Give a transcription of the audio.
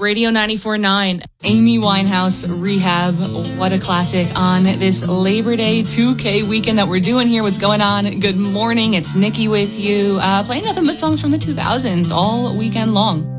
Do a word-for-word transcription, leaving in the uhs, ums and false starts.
Radio ninety-four point nine. Amy Winehouse, Rehab. What a classic on this Labor Day two K weekend that we're doing here. What's going on? Good morning. It's Nikki with you. Uh, playing nothing but songs from the two thousands all weekend long.